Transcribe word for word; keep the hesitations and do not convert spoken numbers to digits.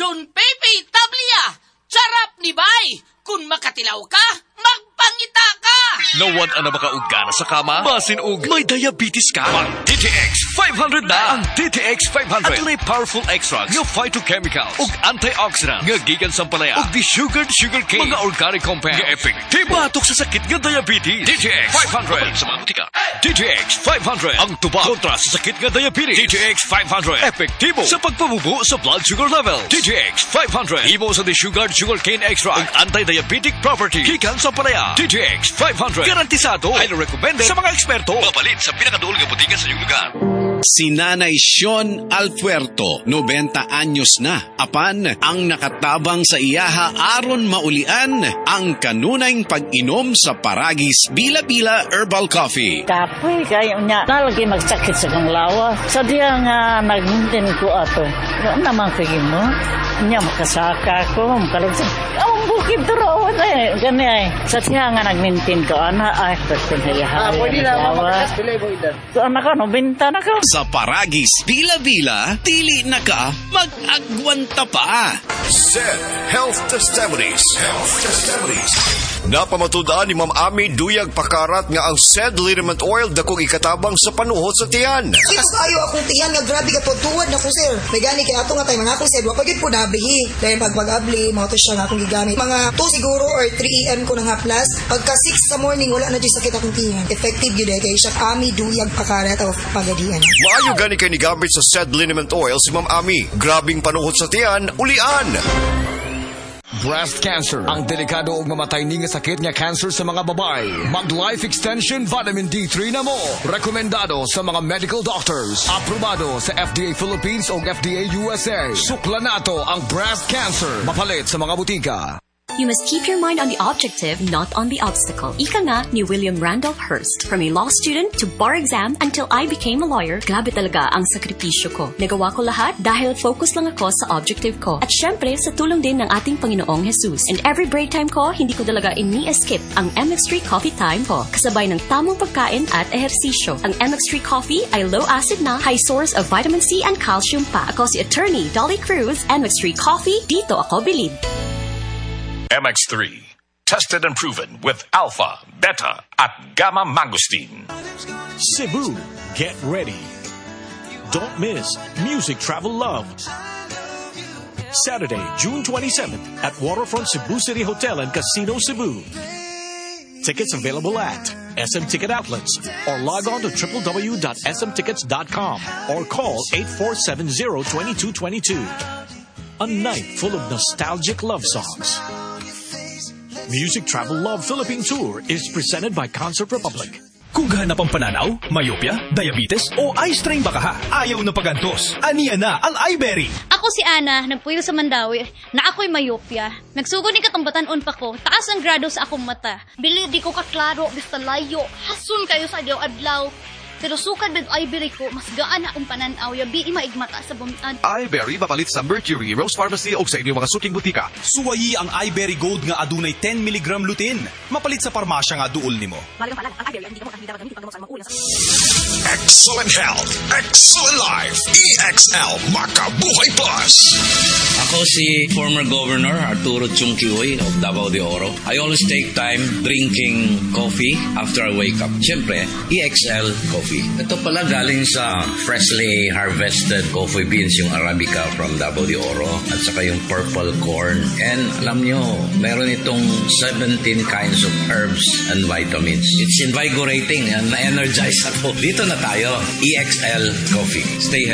Don Pepe Tablia, charap ni bay. Kung makatilaw ka, magpangita ka. Nawad ana makaugana sa kama, basin og may diabetes ka. Ang D T X five hundred na. Ang D T X five hundred. At may powerful extracts nga phytochemicals ug antioxidants nga gikan sa palaya ug di-sugared sugarcane mga organic compounds nga epektibo batok sa sakit nga diabetes. D T X five hundred sa mga butika. D T X five hundred ang tuba kontra sa sakit nga diabetes. D T X five hundred epektibo sa pagpabubo sa blood sugar levels. D T X five hundred imo sa di-sugared sugarcane extract ug anti-diabetic property gikan sa palaya. D T X five hundred garantisado, highly recommended sa mga eksperto. Mapalit sa pinakaduol nga butika sa iyong lugar. Si Nanay Sean Alpuerto, ninety anyos na. Apan, ang nakatabang sa iyaha aron maulian ang kanunayng pag-inom sa Paragis Bila-Bila Herbal Coffee. Kapoy kayo niya. Nalagi magsakit sa kang lawa. Sa diya nga nagmintin ko ato. Ano naman kagin mo? Niya makasaka ko. Makalagsan. Ang bukid turawan eh. Gani ay. Sa diya nga nagmintin ko. Ana ay, pwede na iyaha. Ah, pwede na. Pilay mo idan. So, anak ka, no? Binta na ka. Sa Paragis Bila-Bila, dili na ka mag-agwanta pa. S E D Health Testimonies. Health Testimonies. Napamatudaan ni Ma'am Ami Duyag Pakarat nga ang S E D liniment oil dakong ikatabang sa panuhot sa tiyan. Sis kayo akong tiyan nga grabe ka tuwad na ko sir. May gani kay ato nga tay mga akong S E D wa pagid po nabihi. Dahil pag pag-abli mo to siya nga akong gigamit. Mga two siguro or three a m ko na nga plus. Pagka six sa morning wala na di sakit akong tiyan. Effective gyud kay siya Ami Duyag Pakarat of Pagadian. Maayo gani kay ni gamit sa S E D liniment oil si Ma'am Ami. Grabing panuhot sa tiyan, ulian. Breast cancer, ang delikado ug mamatay ni nga sakit nga cancer sa mga babae. Mag Life Extension Vitamin D three na mo. Rekomendado sa mga medical doctors. Aprobado sa F D A Philippines ug F D A U S A. Sukla nato ang breast cancer. Mapalit sa mga butika. You must keep your mind on the objective, not on the obstacle. Ika nga ni William Randolph Hearst. From a law student to bar exam until I became a lawyer, grabe talaga ang sakripisyo ko. Nagawa ko lahat dahil focus lang ako sa objective ko. At syempre, sa tulong din ng ating Panginoong Jesus. And every break time ko, hindi ko talaga ini-skip ang M X three Coffee Time ko. Kasabay ng tamang pagkain at ehersisyo. Ang M X three Coffee ay low acid na, high source of vitamin C and calcium pa. Ako si Attorney Dolly Cruz, M X three Coffee, dito ako bilib. M X three, tested and proven with alpha, beta, at gamma mangosteen. Cebu, get ready. Don't miss Music Travel Love. Saturday, June twenty-seventh at Waterfront Cebu City Hotel and Casino Cebu. Tickets available at S M Ticket Outlets or log on to w w w dot s m tickets dot com or call eight four seven zero two two two two. A night full of nostalgic love songs. Music Travel Love Philippine Tour is presented by Concert Republic. Kung gahanap ang pananaw, myopia, diabetes, o eye strain baka ha, ayaw na pagantos. Aniya na ang iBerry. Ako si Ana, nagpuyo sa Mandawi, na ako'y myopia. Nagsugod ni katambatan-on pa ko, taas ang grado sa akong mata. Bili di ko kaklaro, basta layo, hasun kayo sa adlaw-adlaw. Pero sukad med iBerry ko, mas gaan na akong pananaw, yabi maigmata sa bumitan. iBerry mapalit sa Mercury, Rose Pharmacy o sa inyong mga suking butika. Suwayi ang iBerry Gold nga adunay ten milligram lutein. Mapalit sa parmasya nga duol nimo. Excellent health, excellent life. E X L Makabuhay Plus. Ako si former Governor Arturo Chungkihoy of Davao de Oro. I always take time drinking coffee after I wake up. Siyempre, E X L Coffee. Ito pala galing sa freshly harvested coffee beans, yung Arabica from Davao de Oro at saka yung purple corn. And alam nyo, meron itong seventeen kinds of herbs and vitamins. It's invigorating and na-energize ako. Dito na tayo, E X L Coffee. Stay healthy.